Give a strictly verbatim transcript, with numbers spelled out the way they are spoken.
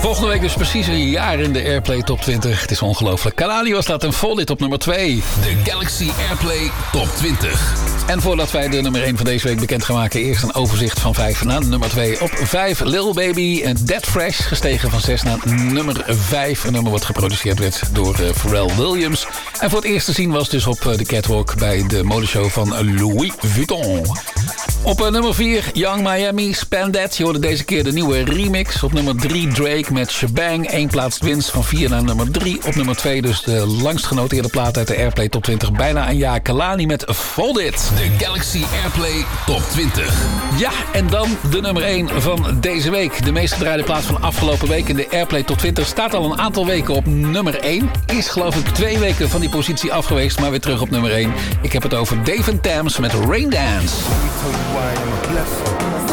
Volgende week dus precies een jaar in de Airplay Top twintig. Het is ongelooflijk. Kalani was dat en Foldit op nummer twee. De Galaxy Airplay Top twintig. En voordat wij de nummer één van deze week bekend gaan maken, eerst een overzicht van vijf naar nummer twee. Op vijf Lil Baby en Dead Fresh, gestegen van zes naar nummer vijf. Een nummer wat geproduceerd werd door uh, Pharrell Williams. En voor het eerst te zien was dus op uh, de catwalk bij de modeshow van Louis Vuitton. Op uh, nummer vier Young Miami, Spandit. Je hoorde deze keer de nieuwe remix. Op nummer drie Drake met Shebang. Eén plaats winst van vier naar nummer drie. Op nummer twee dus de langst genoteerde plaat uit de Airplay Top twintig. Bijna een jaar. Kalani met Foldit. De Galaxy Airplay Top twintig. Ja, en dan de nummer één van deze week. De meest gedraaide plaat van afgelopen week in de Airplay Top twintig. Staat al een aantal weken op nummer één. Is geloof ik twee weken van die positie af geweest, maar weer terug op nummer één. Ik heb het over Dave and Tams met Rain Dance. Why I'm a blessing.